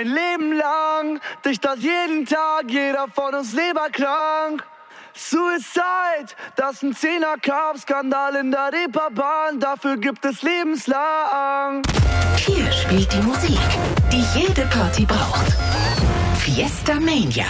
Ein Leben lang, dicht das jeden Tag, jeder von uns leberkrank. Suicide, das ist ein 10er-Cup-Skandal in der Reeperbahn, dafür gibt es lebenslang. Hier spielt die Musik, die jede Party braucht. Fiesta Mania.